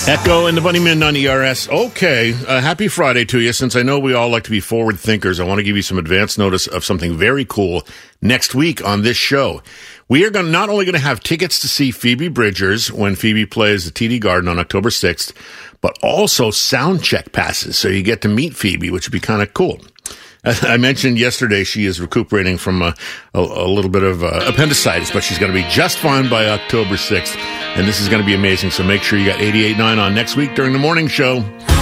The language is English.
Echo and the Bunnymen on ERS. Okay, happy Friday to you. Since I know we all like to be forward thinkers, I want to give you some advance notice of something very cool next week on this show. We are not only going to have tickets to see Phoebe Bridgers when Phoebe plays the TD Garden on October 6th, but also sound check passes, so you get to meet Phoebe, which would be kind of cool. As I mentioned yesterday, she is recuperating from a little bit of appendicitis, but she's going to be just fine by October 6th, and this is going to be amazing, so make sure you got 88.9 on next week during the morning show.